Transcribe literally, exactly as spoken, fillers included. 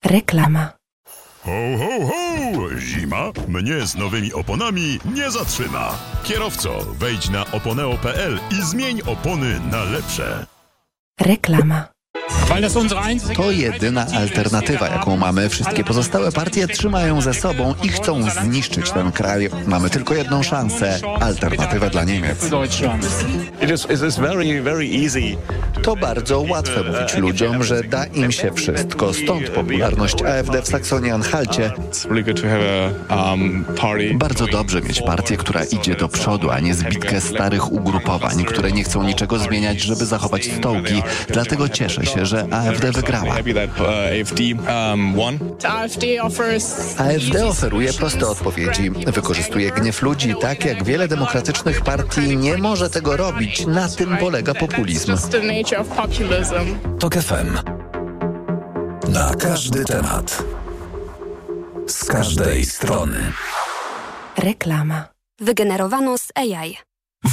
Reklama. Ho, ho, ho! Zima mnie z nowymi oponami nie zatrzyma. Kierowco, wejdź na oponeo kropka pe el i zmień opony na lepsze. Reklama. To jedyna alternatywa, jaką mamy. Wszystkie pozostałe partie trzymają ze sobą i chcą zniszczyć ten kraj. Mamy tylko jedną szansę. Alternatywę dla Niemiec. To bardzo łatwe mówić ludziom, że da im się wszystko. Stąd popularność A F D w Saksonii-Anhalcie. Bardzo dobrze mieć partię, która idzie do przodu, a nie zbitkę starych ugrupowań, które nie chcą niczego zmieniać, żeby zachować stołki. Dlatego cieszę się, że A F D wygrała. A F D oferuje proste odpowiedzi. Wykorzystuje gniew ludzi tak, jak wiele demokratycznych partii nie może tego robić. Na tym polega populizm. Tok F M. Na każdy temat. Z każdej strony. Reklama. Wygenerowano z A I.